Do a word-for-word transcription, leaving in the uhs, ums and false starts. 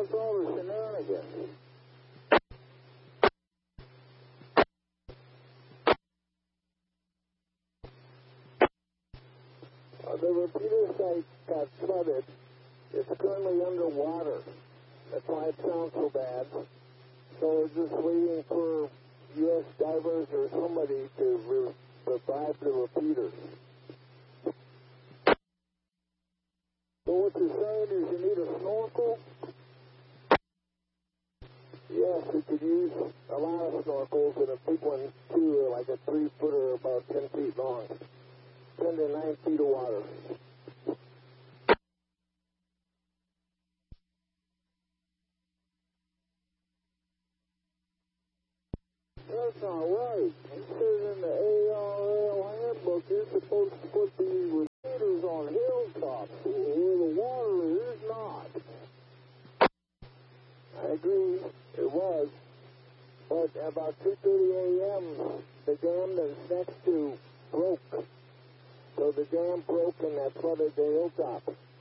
what's all the shenanigans? Uh, the repeater site got flooded. It's currently underwater. That's why it sounds so bad. So we're just waiting for U S divers or somebody to re- revive the repeaters. So what you're saying is you need a snorkel? Yes, we could use a lot of snorkels, and a big one too, like a three footer about ten feet long. ten to nine feet of water. That's not right. It says in the A R L handbook you're supposed to put these repeaters on hilltops where the water is not. I agree, it was. But about two thirty a m, the dam that's next to broke. So the dam broke and that flooded the hilltop.